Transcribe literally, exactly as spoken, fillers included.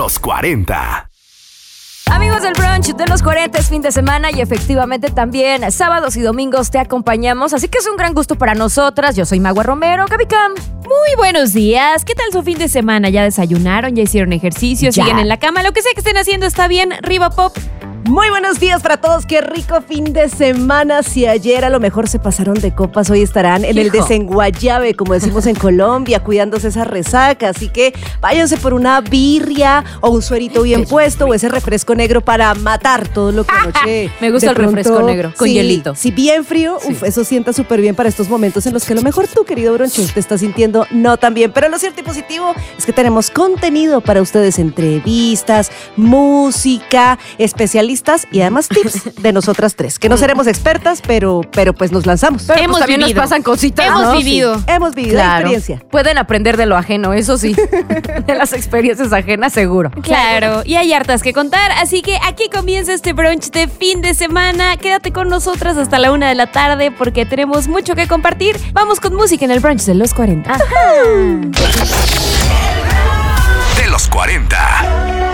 los cuarenta. Amigos del brunch de los cuarenta, es fin de semana y efectivamente también sábados y domingos te acompañamos, así que es un gran gusto para nosotras. Yo soy Magua Romero, Gaby Cam. Muy buenos días, ¿qué tal su fin de semana? ¿Ya desayunaron? ¿Ya hicieron ejercicio? Ya. ¿Siguen en la cama? Lo que sea que estén haciendo está bien. Riva Pop. Muy buenos días para todos, qué rico fin de semana. Si ayer a lo mejor se pasaron de copas, hoy estarán en el Hijo. desenguayabe, como decimos en Colombia, cuidándose esa resaca. Así que váyanse por una birria o un suerito bien puesto o ese refresco negro para matar todo lo que anoche. Me gusta de el refresco pronto, negro, con sí, hielito. Sí, bien frío, Sí. uf, eso sienta súper bien para estos momentos en los que a lo mejor tú, querido bronchero, te estás sintiendo no tan bien. Pero lo cierto y positivo es que tenemos contenido para ustedes, entrevistas, música, especialistas y además tips de nosotras tres, que no seremos expertas, pero, pero pues nos lanzamos. Pero Hemos pues también vivido. nos pasan cositas, Hemos ¿no? vivido. Sí, hemos vivido la Claro. experiencia. Pueden aprender de lo ajeno, eso sí. De las experiencias ajenas, seguro. Claro, y hay hartas que contar, así que aquí comienza este brunch de fin de semana. Quédate con nosotras hasta la una de la tarde porque tenemos mucho que compartir. Vamos con música en el brunch de los cuarenta. De los cuarenta.